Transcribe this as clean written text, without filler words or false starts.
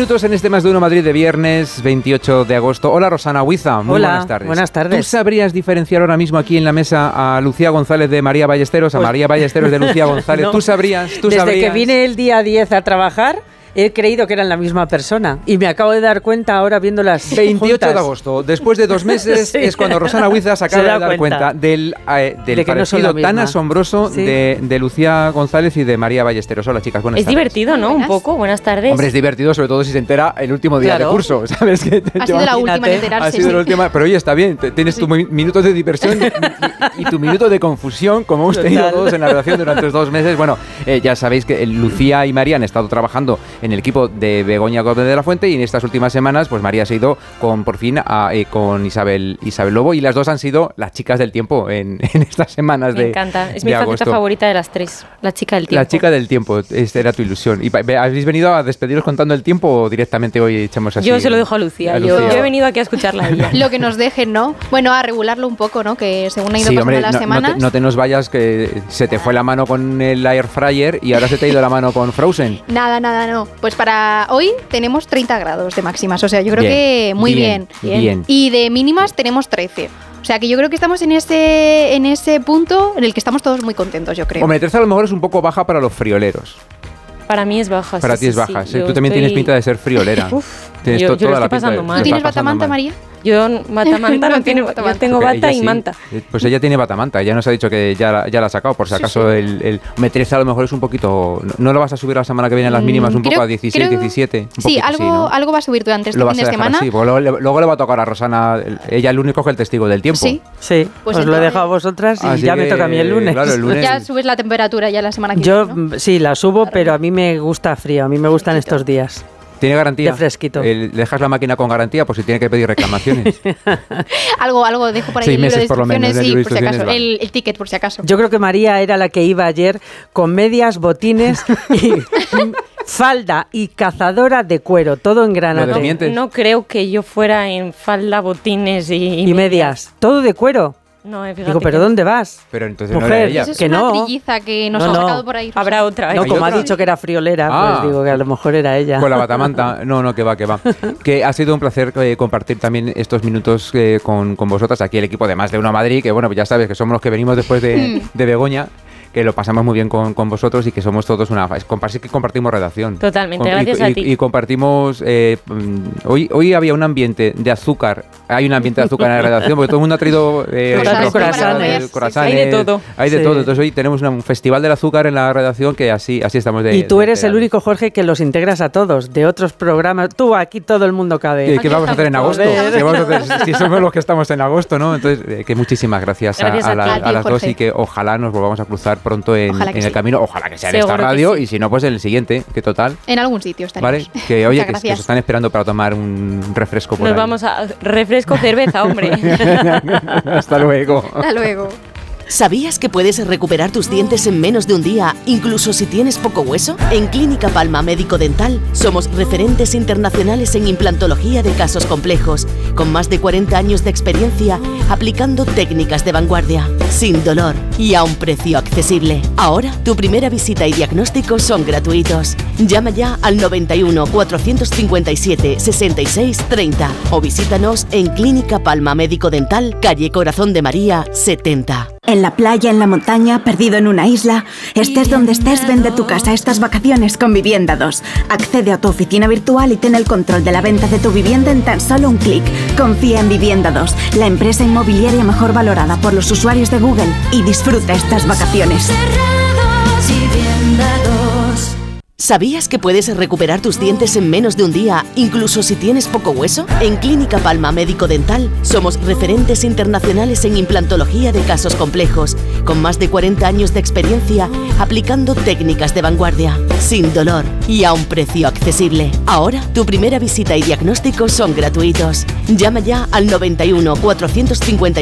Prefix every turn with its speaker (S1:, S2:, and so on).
S1: minutos en este Más de Uno Madrid de viernes 28 de agosto. Hola Rosana Huiza, muy buenas tardes.
S2: Buenas tardes.
S1: ¿Tú sabrías diferenciar ahora mismo aquí en la mesa a Lucía González de María Ballesteros, a María Ballesteros de Lucía González? No. ¿Tú sabrías?
S2: Desde que vine el día 10 a trabajar, he creído que eran la misma persona y me acabo de dar cuenta ahora viéndolas
S1: 28
S2: juntas.
S1: de agosto, después de 2 meses, sí. Es cuando Rosana Huiza se acaba de dar cuenta del parecido tan asombroso de Lucía González y de María Ballesteros. Hola chicas, buenas tardes.
S3: Es divertido, ¿no? Un poco, buenas tardes.
S1: Hombre, es divertido, sobre todo si se entera el último día de curso, ¿sabes?
S4: Ha sido la última en enterarse.
S1: Ha sido la última, pero oye, está bien, tienes tu minutos de diversión y tu minuto de confusión, como hemos tenido todos en la redacción durante los 2 meses. Bueno, ya sabéis que Lucía y María han estado trabajando en el equipo de Begoña Gómez de la Fuente y en estas últimas semanas pues María se ha ido por fin con Isabel Lobo y las dos han sido las chicas del tiempo en estas semanas de agosto.
S3: Me encanta, es mi faceta favorita de las 3, la chica del tiempo.
S1: La chica del tiempo, esta era tu ilusión. ¿Y habéis venido a despediros contando el tiempo o directamente hoy echamos así?
S3: Yo se lo dejo a Lucía, yo he venido aquí a escucharla a ella.
S4: Lo que nos dejen, ¿no? Bueno, a regularlo un poco, ¿no? Que según ha ido pasando las semanas...
S1: No te nos vayas que se te fue la mano con el air fryer y ahora se te ha ido la mano con Frozen.
S4: Nada, no. Pues para hoy tenemos 30 grados de máximas, o sea, yo creo que muy bien. Y de mínimas tenemos 13. O sea, que yo creo que estamos en ese punto en el que estamos todos muy contentos, yo creo.
S1: Hombre, 13 a lo mejor es un poco baja para los frioleros.
S3: Para mí es baja.
S1: Para ti es baja. Sí, tú también tienes pinta de ser friolera.
S3: Yo lo estoy pasando mal.
S4: ¿Tú tienes batamanta, María?
S3: Yo batamanta no tengo, yo tengo bata y manta.
S1: Pues ella tiene batamanta, ella nos ha dicho que ya la ha sacado, por si acaso el 13 a lo mejor es un poquito... ¿No lo vas a subir la semana que viene en las mínimas un poco a 16, 17?
S4: Sí, algo va a subir durante este fin de semana.
S1: Sí, luego le va a tocar a Rosana, ella el lunes coge el testigo del tiempo.
S2: Sí, pues os lo he dejado a vosotras y ya me toca a mí el lunes.
S1: Claro, el lunes.
S4: Ya subes la temperatura ya la semana que viene, ¿no?
S2: Sí, la subo, pero a mí me gusta frío, a mí me gustan estos días.
S1: ¿Tiene garantía?
S2: De fresquito.
S1: ¿Dejas la máquina con garantía por si tiene que pedir reclamaciones?
S4: algo dejo por ahí
S1: 6
S4: el libro de
S1: meses por lo menos.
S4: Sí, por si acaso. El ticket, por si acaso.
S2: Yo creo que María era la que iba ayer con medias, botines y falda y cazadora de cuero, todo en granate.
S3: No creo que yo fuera en falda, botines y
S2: medias. Todo de cuero.
S3: No,
S2: digo, ¿pero dónde vas?
S1: Pero entonces
S2: mujer,
S1: no era ella.
S4: Eso es una trilliza que nos ha sacado por ahí.
S3: Habrá otra.
S2: No, como ha dicho que era friolera, pues digo que a lo mejor era ella.
S1: Con la batamanta. No, que va. Que ha sido un placer compartir también estos minutos con vosotras, aquí el equipo de Más de Uno Madrid, que bueno, pues ya sabes que somos los que venimos después de Begoña, que lo pasamos muy bien con vosotros y que somos todos que compartimos redacción.
S3: Totalmente, gracias a ti.
S1: Y compartimos... hoy había un ambiente de azúcar. Hay un ambiente de azúcar en la redacción porque todo el mundo ha traído
S2: croissants.
S3: Hay de todo.
S1: Hay de todo. Entonces hoy tenemos un festival del azúcar en la redacción que así estamos de...
S2: Y tú eres el único, Jorge, que los integras a todos, de otros programas. Tú, aquí todo el mundo cabe.
S1: ¿Qué vamos a hacer en agosto? ¿Qué vamos a hacer si somos los que estamos en agosto, ¿no? Entonces, que muchísimas gracias a las dos y que ojalá nos volvamos a cruzar pronto en el camino, ojalá que sea en esta radio y si no, pues en el siguiente, que total.
S4: En algún sitio estaremos.
S1: ¿Vale? Que oye, que os están esperando para tomar un refresco por ahí.
S3: Nos vamos a... Refresco, cerveza, hombre.
S1: Hasta luego.
S4: Hasta luego.
S5: ¿Sabías que puedes recuperar tus dientes en menos de un día, incluso si tienes poco hueso? En Clínica Palma Médico Dental somos referentes internacionales en implantología de casos complejos, con más de 40 años de experiencia aplicando técnicas de vanguardia, sin dolor y a un precio accesible. Ahora, tu primera visita y diagnóstico son gratuitos. Llama ya al 91 457 66 30 o visítanos en Clínica Palma Médico Dental, calle Corazón de María 70.
S6: En la playa, en la montaña, perdido en una isla, estés donde estés, vende tu casa estas vacaciones con Vivienda 2. Accede a tu oficina virtual y ten el control de la venta de tu vivienda en tan solo un clic. Confía en Vivienda 2, la empresa inmobiliaria mejor valorada por los usuarios de Google, y disfruta estas vacaciones.
S5: ¿Sabías que puedes recuperar tus dientes en menos de un día, incluso si tienes poco hueso? En Clínica Palma Médico Dental somos referentes internacionales en implantología de casos complejos, con más de 40 años de experiencia aplicando técnicas de vanguardia, sin dolor y a un precio accesible. Ahora, tu primera visita y diagnóstico son gratuitos. Llama ya al 91 457